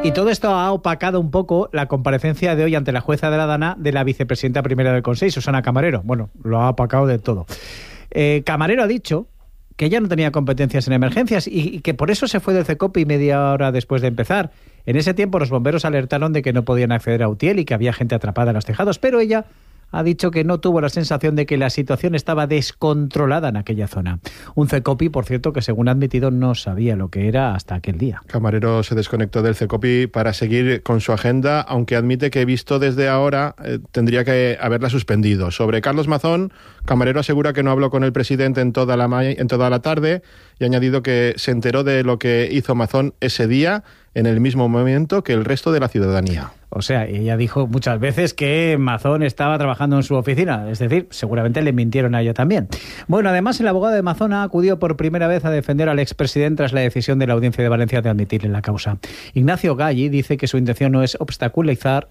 Y todo esto ha opacado un poco la comparecencia de hoy ante la jueza de la Dana de la vicepresidenta primera del Consell, Susana Camarero. Bueno, lo ha opacado de todo. Camarero ha dicho que ella no tenía competencias en emergencias y que por eso se fue del CECOPI media hora después de empezar. En ese tiempo los bomberos alertaron de que no podían acceder a Utiel y que había gente atrapada en los tejados, pero ella ha dicho que no tuvo la sensación de que la situación estaba descontrolada en aquella zona. Un CECOPI, por cierto, que según ha admitido no sabía lo que era hasta aquel día. Camarero se desconectó del CECOPI para seguir con su agenda, aunque admite que visto desde ahora tendría que haberla suspendido. Sobre Carlos Mazón, Camarero asegura que no habló con el presidente en toda la tarde y ha añadido que se enteró de lo que hizo Mazón ese día en el mismo momento que el resto de la ciudadanía. O sea, ella dijo muchas veces que Mazón estaba trabajando en su oficina, es decir, seguramente le mintieron a ella también. Bueno, además el abogado de Mazón ha acudido por primera vez a defender al expresidente tras la decisión de la Audiencia de Valencia de admitirle la causa. Ignacio Galli dice que su intención no es obstaculizar,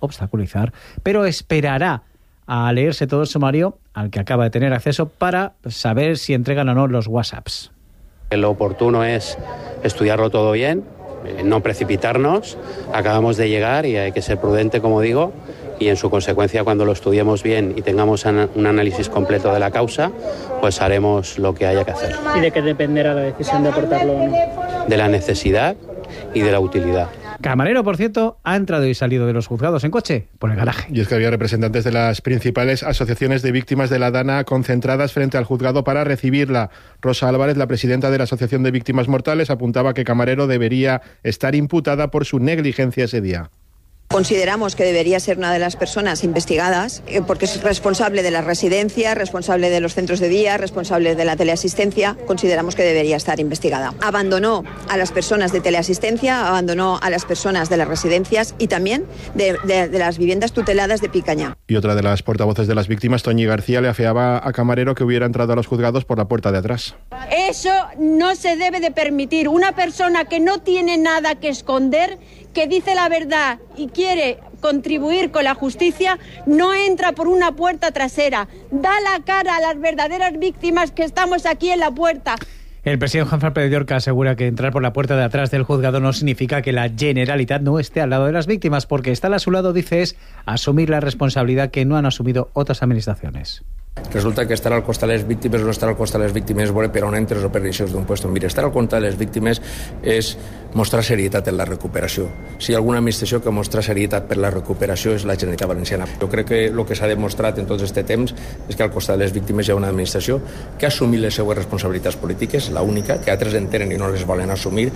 pero esperará a leerse todo el sumario al que acaba de tener acceso para saber si entregan o no los WhatsApps. Lo oportuno es estudiarlo todo bien, no precipitarnos. Acabamos de llegar y hay que ser prudente, como digo, y en su consecuencia, cuando lo estudiemos bien y tengamos un análisis completo de la causa, pues haremos lo que haya que hacer. ¿Y de qué dependerá la decisión de aportarlo o no? De la necesidad y de la utilidad. Camarero, por cierto, ha entrado y salido de los juzgados en coche por el garaje. Y es que había representantes de las principales asociaciones de víctimas de la Dana concentradas frente al juzgado para recibirla. Rosa Álvarez, la presidenta de la Asociación de Víctimas Mortales, apuntaba que Camarero debería estar imputada por su negligencia ese día. Consideramos que debería ser una de las personas investigadas porque es responsable de las residencias, responsable de los centros de día, responsable de la teleasistencia. Consideramos que debería estar investigada. Abandonó a las personas de teleasistencia, abandonó a las personas de las residencias y también de las viviendas tuteladas de Picaña. Y otra de las portavoces de las víctimas, Toñi García, le afeaba a Camarero que hubiera entrado a los juzgados por la puerta de atrás. Eso no se debe de permitir. Una persona que no tiene nada que esconder, que dice la verdad y quiere contribuir con la justicia, no entra por una puerta trasera. Da la cara a las verdaderas víctimas que estamos aquí en la puerta. El presidente Juan Fernández Llorca asegura que entrar por la puerta de atrás del juzgado no significa que la Generalitat no esté al lado de las víctimas, porque estar a su lado, dice, es asumir la responsabilidad que no han asumido otras administraciones. Resulta que estar al costat de les víctimes o no estar al costat de les víctimes és veure per on entres o per deixes d'un puesto. Mira, estar al costat de les víctimes és mostrar serietat en la recuperació. Si hi ha alguna administració que mostra serietat per la recuperació és la Generalitat Valenciana. Jo crec que el que s'ha demostrat en tot aquest temps és que al costat de les víctimes hi ha una administració que ha assumit les seues responsabilitats polítiques, la única, que altres entenen i no les volen assumir.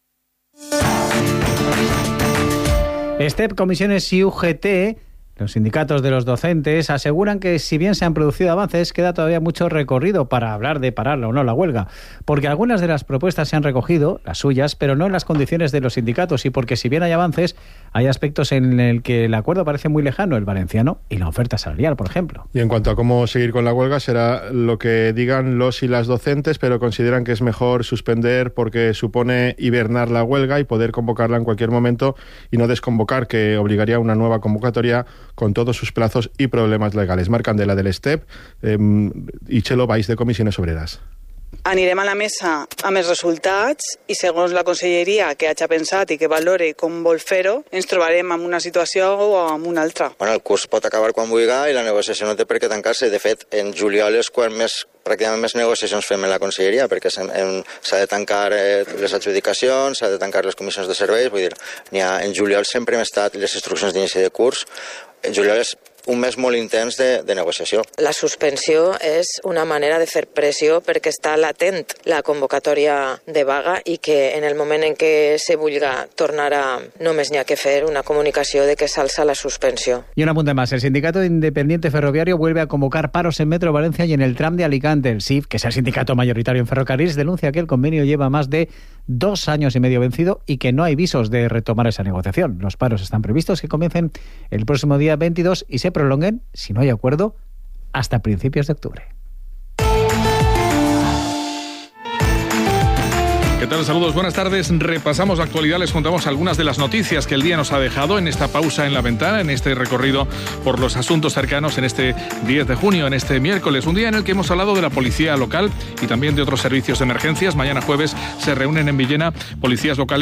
STEP, Comisiones y UGT, los sindicatos de los docentes, aseguran que si bien se han producido avances, queda todavía mucho recorrido para hablar de pararla o no la huelga, porque algunas de las propuestas se han recogido, las suyas, pero no en las condiciones de los sindicatos, y porque si bien hay avances, hay aspectos en el que el acuerdo parece muy lejano, el valenciano y la oferta salarial, por ejemplo. Y en cuanto a cómo seguir con la huelga, será lo que digan los y las docentes, pero consideran que es mejor suspender porque supone hibernar la huelga y poder convocarla en cualquier momento y no desconvocar, que obligaría a una nueva convocatoria con todos sus plazos y problemas legales. Marc Candela del STEP i Txelo Valls de Comissions Obreres. Anirem a la mesa amb els resultats i segons la conselleria que hagi pensat i que valore com vol fer-ho, ens trobarem en una situació o en una altra. Bueno, el curs pot acabar quan vulgui i la negociació no té per què tancar-se. De fet, en juliol és quan pràcticament més negociacions fem en la conselleria, perquè s'ha de tancar les adjudicacions, s'ha de tancar les comissions de serveis. Vull dir, en juliol sempre hem estat les instruccions d'inici de curs. En juliol és un mes molt intens de negociació. La suspensió és una manera de fer pressió perquè està latent la convocatòria de vaga i que en el moment en què se vulga tornarà, només n'hi ha que fer una comunicació de que s'alça la suspensió. Y un apunte más, el Sindicato Independiente Ferroviario vuelve a convocar paros en Metro Valencia y en el tram de Alicante. El SIF, que es el sindicato mayoritario en ferrocarriles, denuncia que el convenio lleva más de 2 años y medio vencido y que no hay visos de retomar esa negociación. Los paros están previstos que comiencen el próximo día 22 y se prolonguen, si no hay acuerdo, hasta principios de octubre. ¿Qué tal? Saludos, buenas tardes. Repasamos la actualidad, les contamos algunas de las noticias que el día nos ha dejado en esta pausa en la ventana, en este recorrido por los asuntos cercanos en este 10 de junio, en este miércoles, un día en el que hemos hablado de la policía local y también de otros servicios de emergencias. Mañana jueves se reúnen en Villena policías locales